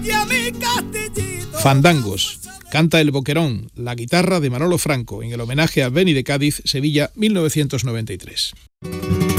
Fandangos. Canta el Boquerón, la guitarra de Manolo Franco, en el homenaje a Beni de Cádiz, Sevilla, 1993.